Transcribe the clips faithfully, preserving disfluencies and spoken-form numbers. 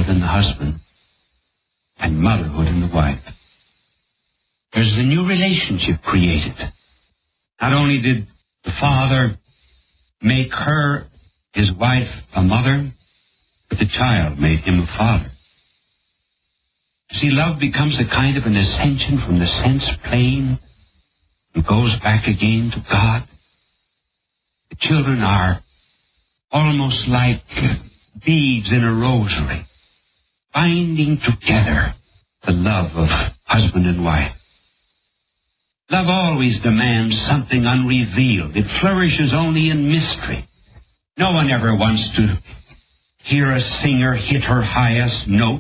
fatherhood in the husband and motherhood in the wife. There's a new relationship created. Not only did the father make her, his wife, a mother, but the child made him a father. See, love becomes a kind of an ascension from the sense plane and goes back again to God. The children are almost like beads in a rosary, binding together the love of husband and wife. Love always demands something unrevealed. It flourishes only in mystery. No one ever wants to hear a singer hit her highest note,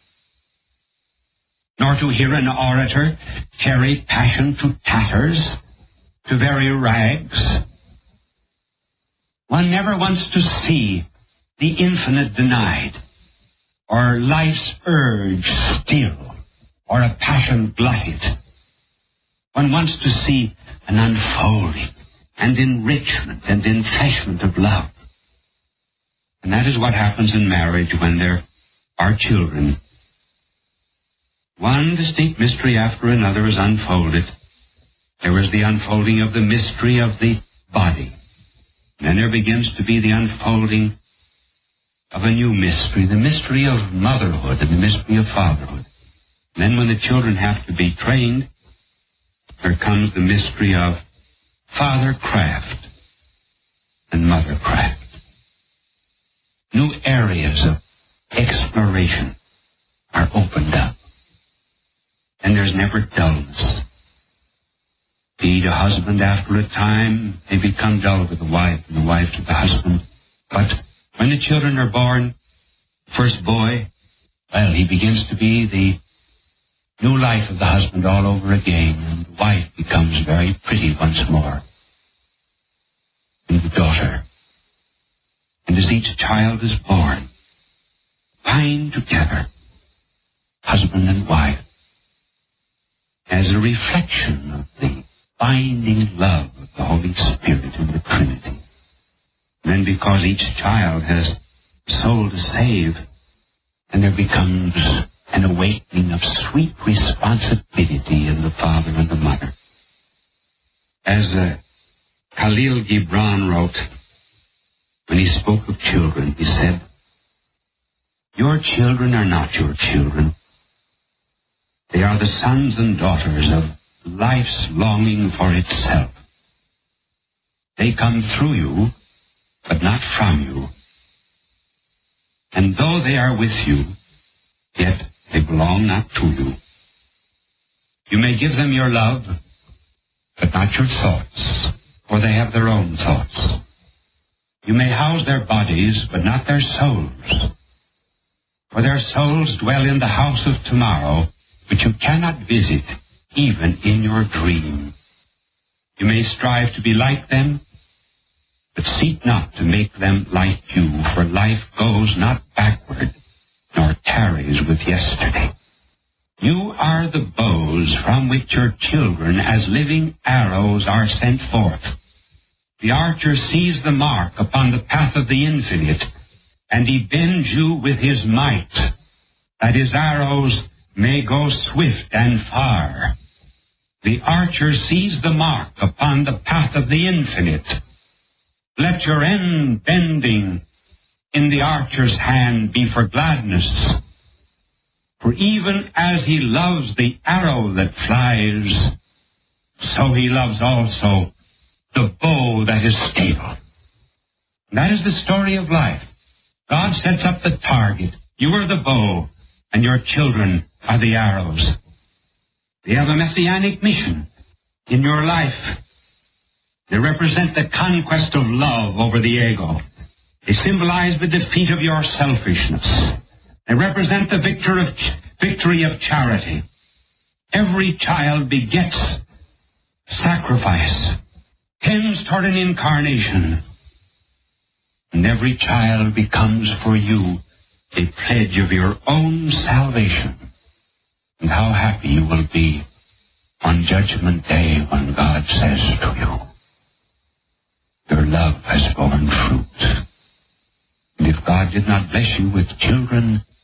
nor to hear an orator carry passion to tatters, to very rags. One never wants to see the infinite denied, or life's urge still, or a passion glutted. One wants to see an unfolding and enrichment and enfleshment of love. And that is what happens in marriage when there are children. One distinct mystery after another is unfolded. There is the unfolding of the mystery of the body. Then there begins to be the unfolding of a new mystery, the mystery of motherhood and the mystery of fatherhood. And then when the children have to be trained, there comes the mystery of fathercraft and mothercraft. New areas of exploration are opened up. And there's never dullness. Indeed, a husband after a time may become dull with the wife and the wife to the husband. But when the children are born, first boy, well, he begins to be the new life of the husband all over again, and the wife becomes very pretty once more. And the daughter. And as each child is born, bind together, husband and wife, as a reflection of the binding love of the Holy Spirit in the Trinity. And then because each child has a soul to save, and there becomes an awakening of sweet responsibility in the father and the mother. As uh, Khalil Gibran wrote, when he spoke of children, he said, "Your children are not your children. They are the sons and daughters of life's longing for itself. They come through you, but not from you. And though they are with you, yet they belong not to you. You may give them your love, but not your thoughts, for they have their own thoughts. You may house their bodies, but not their souls, for their souls dwell in the house of tomorrow, which you cannot visit even in your dream. You may strive to be like them, but seek not to make them like you, for life goes not backward, nor tarries with yesterday. You are the bows from which your children as living arrows are sent forth. The archer sees the mark upon the path of the infinite, and he bends you with his might, that his arrows may go swift and far. The archer sees the mark upon the path of the infinite. Let your end bending in the archer's hand be for gladness. For even as he loves the arrow that flies, so he loves also the bow that is stable. That is the story of life. God sets up the target. You are the bow, and your children are the arrows. They have a messianic mission in your life. They represent the conquest of love over the ego. They symbolize the defeat of your selfishness. They represent the victor of ch- victory of charity. Every child begets sacrifice, tends toward an incarnation. And every child becomes for you a pledge of your own salvation. And how happy you will be on Judgment Day when God says to you, your love has borne fruit. And if God did not bless you with children